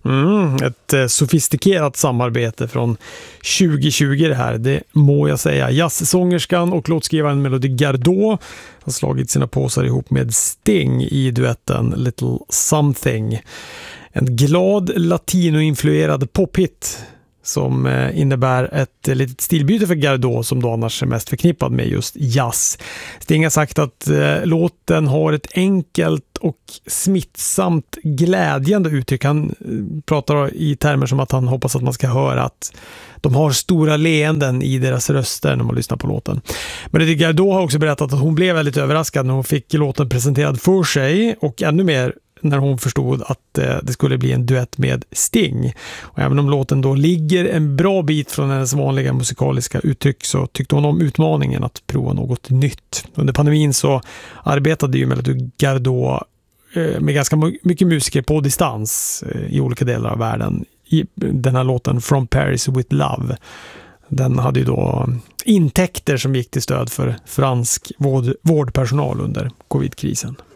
Ett sofistikerat samarbete från 2020 det här, det må jag säga. Jazzsångerskan och låtskrivaren Melody Gardot har slagit sina påsar ihop med Sting i duetten Little Something. En glad latinoinfluerad pophit som innebär ett litet stilbyte för Gardot som då annars är mest förknippad med just jazz. Sting har sagt att låten har ett enkelt och smittsamt glädjande uttryck. Han pratar i termer som att han hoppas att man ska höra att de har stora leenden i deras röster när man lyssnar på låten. Men det Gardot har också berättat att hon blev väldigt överraskad när hon fick låten presenterad för sig och ännu mer när hon förstod att det skulle bli en duett med Sting. Och även om låten då ligger en bra bit från hennes vanliga musikaliska uttryck så tyckte hon om utmaningen att prova något nytt. Under pandemin så arbetade ju Melody Gardot med ganska mycket musiker på distans i olika delar av världen. I den här låten From Paris with Love. Den hade ju då intäkter som gick till stöd för fransk vårdpersonal under covid-krisen.